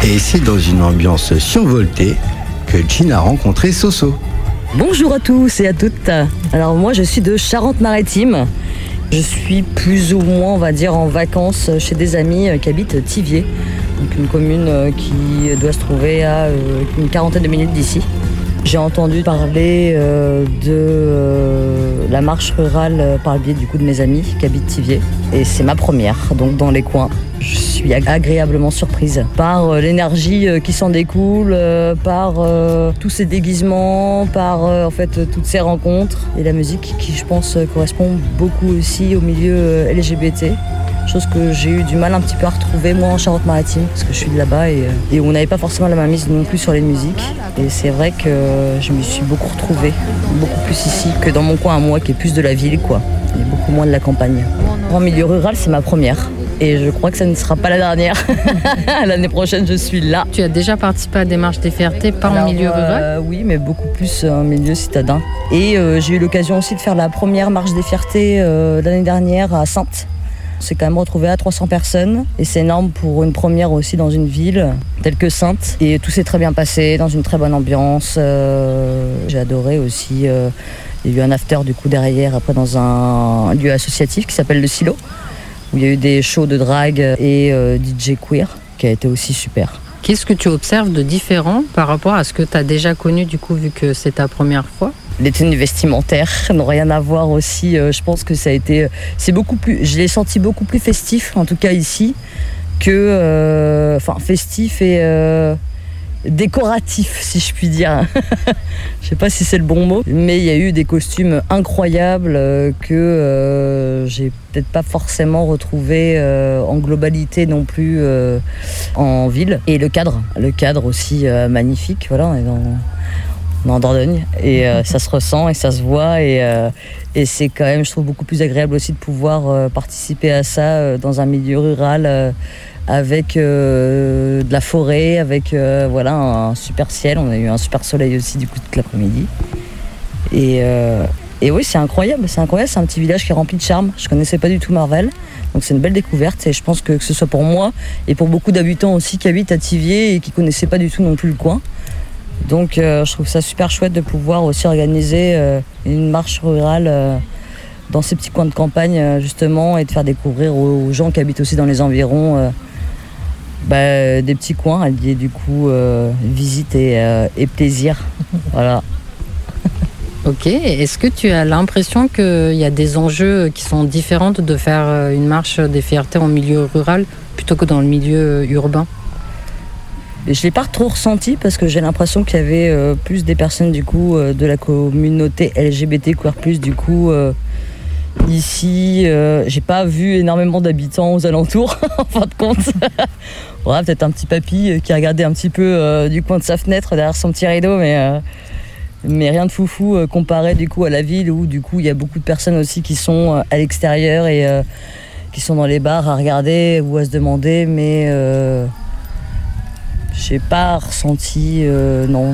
Et c'est dans une ambiance survoltée que Jean a rencontré Soso. Bonjour à tous et à toutes. Alors moi je suis de Charente-Maritime. Je suis plus ou moins, on va dire, en vacances chez des amis qui habitent Thiviers. Donc une commune qui doit se trouver à une quarantaine de minutes d'ici. J'ai entendu parler de la marche rurale par le biais du coup de mes amis qui habitent Thiviers. Et c'est ma première, donc dans les coins. Je suis agréablement surprise par l'énergie qui s'en découle, par tous ces déguisements, par en fait toutes ces rencontres et la musique qui, je pense, correspond beaucoup aussi au milieu LGBT. Chose que j'ai eu du mal un petit peu à retrouver moi en Charente-Maritime parce que je suis de là-bas et on n'avait pas forcément la main mise non plus sur les musiques. Et c'est vrai que je me suis beaucoup retrouvée, beaucoup plus ici que dans mon coin à moi qui est plus de la ville quoi, et beaucoup moins de la campagne. En milieu rural, c'est ma première. Et je crois que ça ne sera pas la dernière. L'année prochaine, je suis là. Tu as déjà participé à des marches des fiertés, pas en milieu rural ? Oui, mais beaucoup plus en milieu citadin. Et j'ai eu l'occasion aussi de faire la première marche des fiertés l'année dernière à Saintes. C'est quand même retrouvé à 300 personnes et c'est énorme pour une première aussi dans une ville telle que Saintes. Et tout s'est très bien passé, dans une très bonne ambiance. J'ai adoré aussi. Il y a eu un after du coup derrière, après dans un lieu associatif qui s'appelle le Silo, où il y a eu des shows de drague et DJ queer, qui a été aussi super. Qu'est-ce que tu observes de différent par rapport à ce que tu as déjà connu du coup, vu que c'est ta première fois ? Les tenues vestimentaires n'ont rien à voir aussi. Je pense que ça a été, c'est beaucoup plus. Je l'ai senti beaucoup plus festif, en tout cas ici, que, festif et décoratif, si je puis dire. Je sais pas si c'est le bon mot, mais il y a eu des costumes incroyables que j'ai peut-être pas forcément retrouvé en globalité non plus en ville. Et le cadre aussi magnifique. Voilà, on est en Dordogne et ça se ressent et ça se voit et c'est quand même, je trouve, beaucoup plus agréable aussi de pouvoir participer à ça dans un milieu rural avec de la forêt, avec un super ciel. On a eu un super soleil aussi du coup toute l'après-midi et oui, c'est incroyable, c'est un petit village qui est rempli de charme. Je connaissais pas du tout Marvel, donc c'est une belle découverte et je pense que ce soit pour moi et pour beaucoup d'habitants aussi qui habitent à Thiviers et qui connaissaient pas du tout non plus le coin. Donc je trouve ça super chouette de pouvoir aussi organiser une marche rurale dans ces petits coins de campagne justement et de faire découvrir aux gens qui habitent aussi dans les environs des petits coins alliés du coup visite et plaisir. Voilà. Ok, est-ce que tu as l'impression qu'il y a des enjeux qui sont différents de faire une marche des fiertés en milieu rural plutôt que dans le milieu urbain ? Je ne l'ai pas trop ressenti parce que j'ai l'impression qu'il y avait plus des personnes du coup de la communauté LGBT queer+, du coup ici j'ai pas vu énormément d'habitants aux alentours en fin de compte. Ouais, peut-être un petit papy qui regardait un petit peu du coin de sa fenêtre derrière son petit rideau, mais rien de foufou comparé du coup à la ville où du coup il y a beaucoup de personnes aussi qui sont à l'extérieur et qui sont dans les bars à regarder ou à se demander, mais j'ai pas ressenti, non.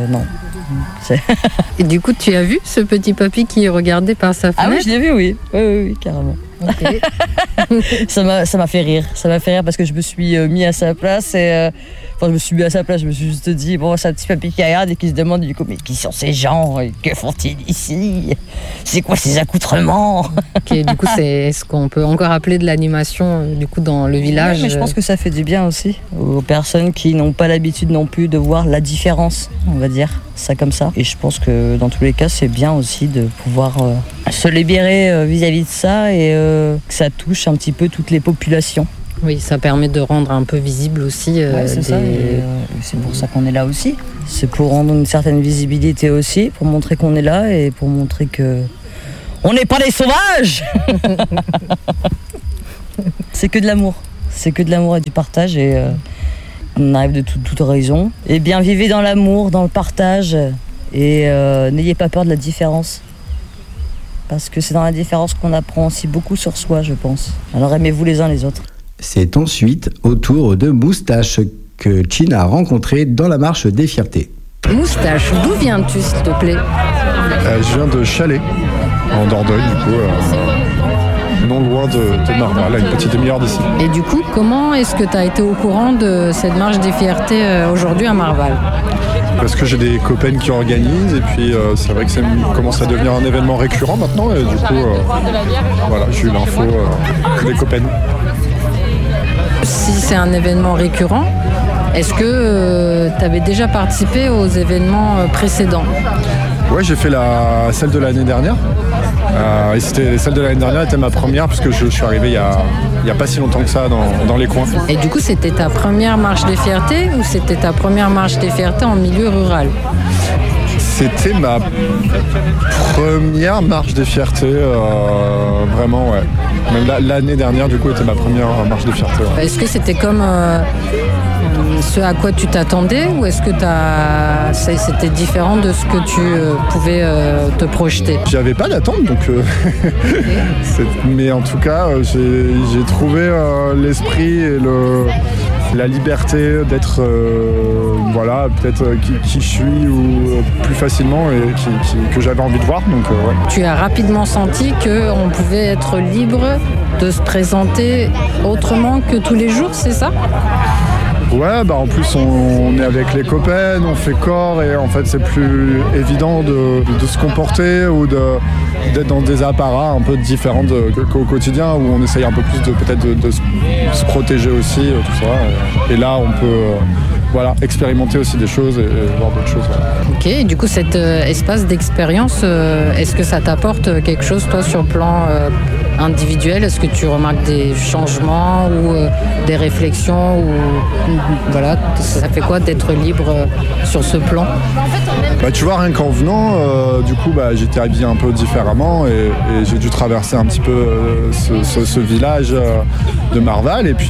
Et du coup, tu as vu ce petit papy qui regardait par sa fenêtre ? Ah oui, je l'ai vu, oui, carrément. Okay. Ça m'a fait rire parce que je me suis mis à sa place et je me suis juste dit, bon, c'est un petit papy qui regarde et qui se demande du coup, mais qui sont ces gens ? Que font-ils ici ? C'est quoi ces accoutrements ? Ok, du coup, c'est ce qu'on peut encore appeler de l'animation du coup dans le village. Oui, mais je pense que ça fait du bien aussi aux personnes qui n'ont pas l'habitude non plus de voir la différence, on va dire ça comme ça. Et je pense que dans tous les cas, c'est bien aussi de pouvoir se libérer vis-à-vis de ça et que ça touche un petit peu toutes les populations. Oui, ça permet de rendre un peu visible aussi. C'est ça, c'est pour ça qu'on est là aussi. C'est pour rendre une certaine visibilité aussi, pour montrer qu'on est là et pour montrer que on n'est pas des sauvages. C'est que de l'amour. C'est que de l'amour et du partage et on arrive de toute horizon. Et bien, vivez dans l'amour, dans le partage et n'ayez pas peur de la différence. Parce que c'est dans la différence qu'on apprend aussi beaucoup sur soi, je pense. Alors aimez-vous les uns les autres. C'est ensuite au tour de Moustache que Jean a rencontré dans la marche des fiertés. Moustache, d'où viens-tu s'il te plaît ? Je viens de Chalais, en Dordogne du coup. non loin de Marval, à une petite demi-heure d'ici. Et du coup, comment est-ce que tu as été au courant de cette marche des fiertés aujourd'hui à Marval ? Parce que j'ai des copains qui organisent et puis c'est vrai que ça commence à devenir un événement récurrent maintenant et du coup voilà, j'ai eu l'info des copains. Si c'est un événement récurrent, est-ce que tu avais déjà participé aux événements précédents ? Ouais, j'ai fait celle de l'année dernière. Et celle de l'année dernière était ma première puisque je suis arrivé il y a pas si longtemps que ça dans les coins. Et du coup, c'était ta première marche des fiertés ou c'était ta première marche des fiertés en milieu rural ? C'était ma première marche des fiertés, vraiment, ouais. Même l'année dernière, du coup, était ma première marche des fiertés. Ouais. Est-ce que c'était comme ce à quoi tu t'attendais ou est-ce que c'était différent de ce que tu pouvais te projeter ? J'avais pas d'attente, donc mais en tout cas, j'ai trouvé l'esprit et la liberté d'être peut-être qui je suis ou plus facilement et que j'avais envie de voir. Donc, ouais. Tu as rapidement senti qu'on pouvait être libre de se présenter autrement que tous les jours, c'est ça ? Ouais, en plus on est avec les copains, on fait corps et en fait c'est plus évident de se comporter ou d'être dans des apparats un peu différents qu'au quotidien où on essaye un peu plus de se protéger aussi, tout ça. Et là on peut expérimenter aussi des choses et voir d'autres choses. Ouais. Ok, et du coup cet espace d'expérience, est-ce que ça t'apporte quelque chose toi sur le plan individuel ? Est-ce que tu remarques des changements ou des réflexions ou voilà, ça fait quoi d'être libre sur ce plan ? Tu vois, rien qu'en venant, du coup, j'étais habillé un peu différemment et j'ai dû traverser un petit peu ce village de Marval. Et puis,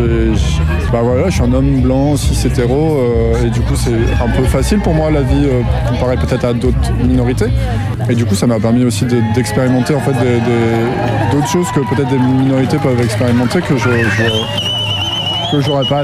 je suis un homme blanc, cis, hétéro, et du coup, c'est un peu facile pour moi la vie comparé peut-être à d'autres minorités. Et du coup, ça m'a permis aussi d'expérimenter en fait d'autres choses que peut-être des minorités peuvent expérimenter que j'aurais pas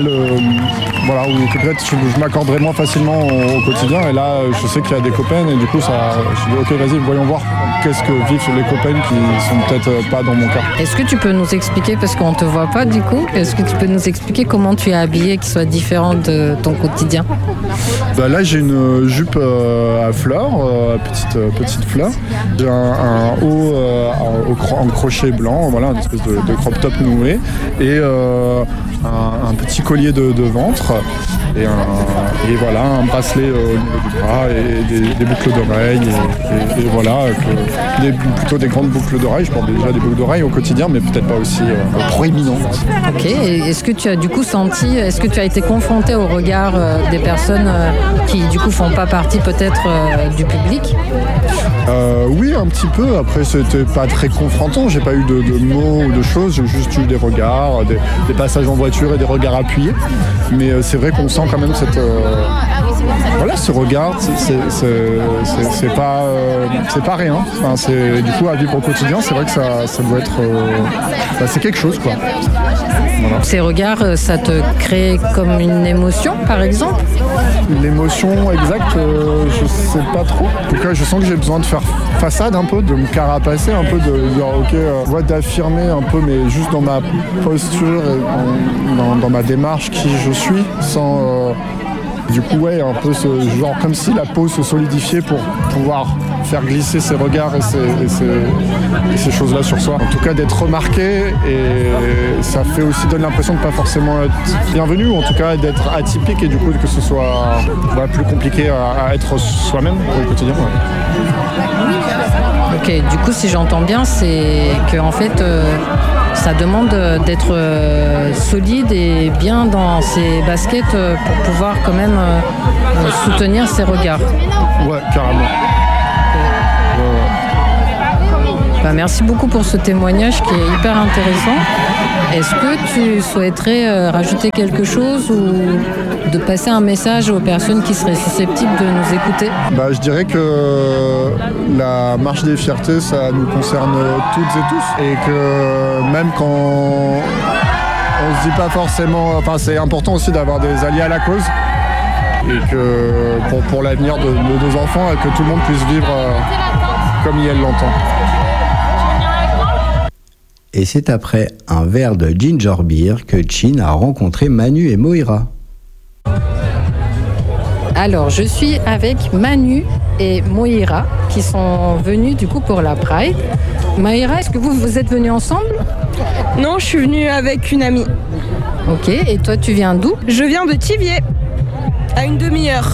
ou que peut-être je m'accorderais moins facilement au quotidien. Et là, je sais qu'il y a des copains et du coup, je dis ok, vas-y, voyons voir qu'est-ce que vivent les copains qui sont peut-être pas dans mon cas. Est-ce que tu peux nous expliquer, parce qu'on te voit pas du coup, est-ce que tu peux nous expliquer comment tu es habillé qui soit différent de ton quotidien ? Là, j'ai une jupe à fleurs, petite fleur. J'ai un haut en crochet blanc, voilà, une espèce de crop top noué et un petit collier de ventre et un bracelet au niveau du bras et des boucles d'oreilles et voilà, plutôt des grandes boucles d'oreilles. Je porte déjà des boucles d'oreilles au quotidien, mais peut-être pas aussi proéminentes. Ok, et est-ce que tu as du coup est-ce que tu as été confronté au regard des personnes qui du coup font pas partie peut-être du public ? Oui, un petit peu. Après, c'était pas très confrontant. J'ai pas eu de mots ou de choses. J'ai juste eu des regards, des passages en voiture et des regards appuyés. Mais c'est vrai qu'on sent quand même ce regard. C'est pas rien. Enfin, du coup, à vivre au quotidien, c'est vrai que ça doit être. C'est quelque chose, quoi. Voilà. Ces regards, ça te crée comme une émotion, par exemple ? L'émotion exacte, je sais pas trop. En tout cas, je sens que j'ai besoin de faire façade un peu, de me carapacer un peu, de dire d'affirmer un peu, mais juste dans ma posture et dans ma démarche qui je suis, sans du coup un peu ce genre comme si la peau se solidifiait pour pouvoir faire glisser ses regards et ces choses-là sur soi. En tout cas d'être remarqué, et ça fait aussi donne l'impression de pas forcément être bienvenu, ou en tout cas d'être atypique, et du coup que ce soit plus compliqué à être soi-même au quotidien. Ouais. Ok, du coup si j'entends bien, c'est que en fait ça demande d'être solide et bien dans ses baskets pour pouvoir quand même soutenir ses regards. Ouais, carrément. Merci beaucoup pour ce témoignage qui est hyper intéressant. Est-ce que tu souhaiterais rajouter quelque chose ou de passer un message aux personnes qui seraient susceptibles de nous écouter ? Je dirais que la marche des fiertés, ça nous concerne toutes et tous, et que même quand on se dit pas forcément, c'est important aussi d'avoir des alliés à la cause, et que pour l'avenir de nos enfants, que tout le monde puisse vivre comme il l'entend. Et c'est après un verre de ginger beer que Chin a rencontré Manu et Moira. Alors, je suis avec Manu et Moira qui sont venus du coup pour la Pride. Moira, est-ce que vous êtes venus ensemble? Non, je suis venue avec une amie. Ok, et toi tu viens d'où? Je viens de Thiviers, à une demi-heure.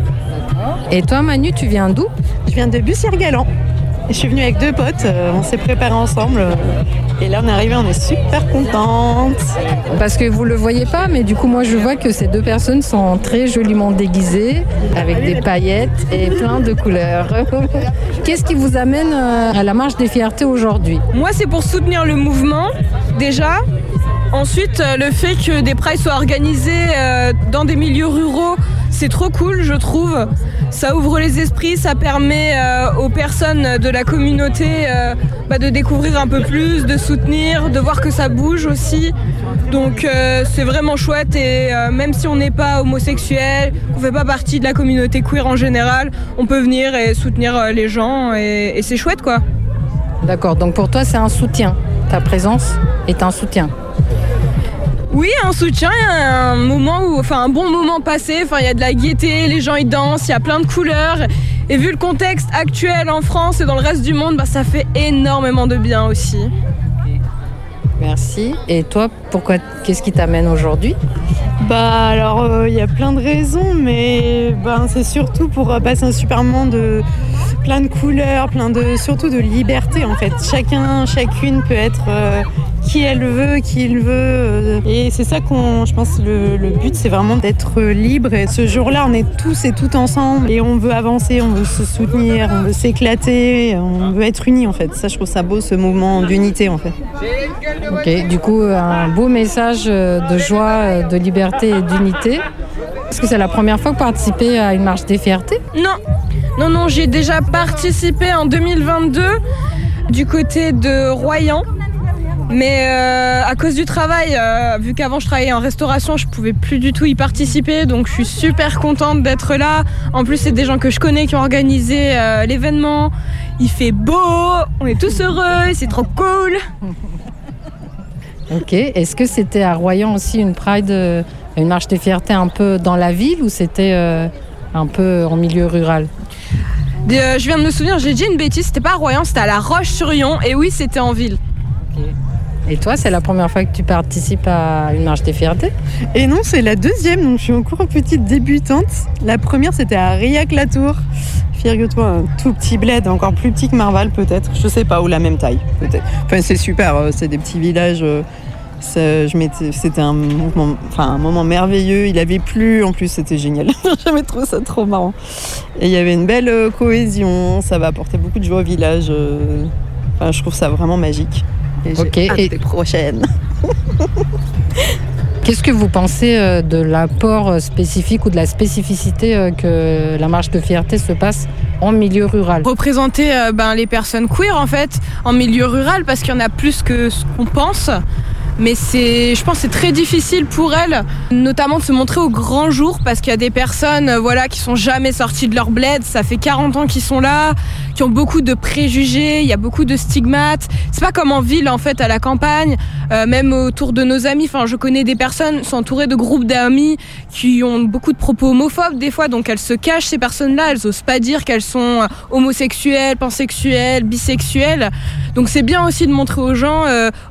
Et toi Manu, tu viens d'où? Je viens de Bussière-Galant. Je suis venue avec 2 potes, on s'est préparés ensemble. Et là on est arrivés, on est super contentes. Parce que vous le voyez pas, mais du coup moi je vois que ces 2 personnes sont très joliment déguisées, avec des paillettes et plein de couleurs. Qu'est-ce qui vous amène à la marche des fiertés aujourd'hui? Moi, c'est pour soutenir le mouvement, déjà. Ensuite, le fait que des prides soient organisés dans des milieux ruraux, c'est trop cool, je trouve. Ça ouvre les esprits, ça permet aux personnes de la communauté de découvrir un peu plus, de soutenir, de voir que ça bouge aussi. Donc c'est vraiment chouette et même si on n'est pas homosexuel, qu'on ne fait pas partie de la communauté queer en général, on peut venir et soutenir les gens et c'est chouette quoi. D'accord, donc pour toi c'est un soutien, ta présence est un soutien. Oui, un soutien, il y a un bon moment passé, il y a de la gaieté, les gens ils dansent, il y a plein de couleurs. Et vu le contexte actuel en France et dans le reste du monde, ça fait énormément de bien aussi. Merci. Et toi, qu'est-ce qui t'amène aujourd'hui? Alors, il y a plein de raisons, mais c'est surtout pour passer un super moment de plein de couleurs, surtout de liberté en fait. Chacune peut être qui elle veut, qui il veut. Et c'est ça je pense, le but, c'est vraiment d'être libre. Et ce jour-là, on est tous et toutes ensemble et on veut avancer, on veut se soutenir, on veut s'éclater, on veut être unis en fait. Ça, je trouve ça beau, ce mouvement d'unité en fait. Ok, du coup, un beau message de joie, de liberté et d'unité. Est-ce que c'est la première fois que vous participez à une marche des fiertés? Non, j'ai déjà participé en 2022 du côté de Royan. Mais à cause du travail, vu qu'avant je travaillais en restauration, je pouvais plus du tout y participer. Donc je suis super contente d'être là. En plus, c'est des gens que je connais qui ont organisé l'événement. Il fait beau, on est tous heureux, c'est trop cool. Ok, est-ce que c'était à Royan aussi une Pride, une marche des fiertés un peu dans la ville ou c'était un peu en milieu rural? Je viens de me souvenir, j'ai dit une bêtise, c'était pas à Royan, c'était à La Roche-sur-Yon et oui, c'était en ville. Okay. Et toi, c'est la première fois que tu participes à une marche des fiertés? Et non, c'est la deuxième, donc je suis encore petite débutante. La première, c'était à Riac-la-Tour. Figure-toi, un tout petit bled, encore plus petit que Marval peut-être, je sais pas, ou la même taille peut-être. Enfin, c'est super, c'est des petits villages. C'était un moment merveilleux. Il avait plu, en plus c'était génial. J'avais trouvé ça trop marrant. Et il y avait une belle cohésion. Ça va apporter beaucoup de joie au village. Je trouve ça vraiment magique. Et j'ai hâte des prochaines. Qu'est-ce que vous pensez de l'apport spécifique ou de la spécificité que la marche de fierté se passe en milieu rural? Représenter les personnes queer en fait en milieu rural parce qu'il y en a plus que ce qu'on pense. Mais je pense que c'est très difficile pour elles, notamment de se montrer au grand jour parce qu'il y a des personnes qui sont jamais sorties de leur bled, ça fait 40 ans qu'ils sont là, qui ont beaucoup de préjugés, il y a beaucoup de stigmates. C'est pas comme en ville en fait, à la campagne, même autour de nos amis. Je connais des personnes, sont entourées de groupes d'amis qui ont beaucoup de propos homophobes des fois, donc elles se cachent ces personnes-là, elles osent pas dire qu'elles sont homosexuelles, pansexuelles, bisexuelles. Donc c'est bien aussi de montrer aux gens,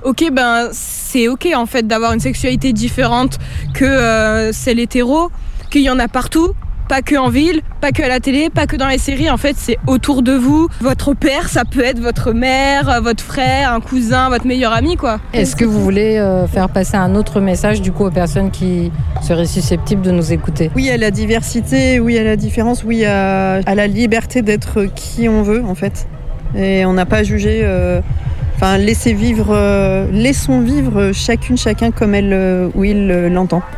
c'est ok en fait d'avoir une sexualité différente que celle hétéro, qu'il y en a partout, pas que en ville, pas que à la télé, pas que dans les séries, en fait c'est autour de vous. Votre père, ça peut être votre mère, votre frère, un cousin, votre meilleur ami quoi. Est-ce que vous voulez faire passer un autre message du coup aux personnes qui seraient susceptibles de nous écouter? Oui à la diversité, oui à la différence, oui à la liberté d'être qui on veut en fait. Et on n'a pas jugé... laissons vivre chacun comme elle ou il l'entend.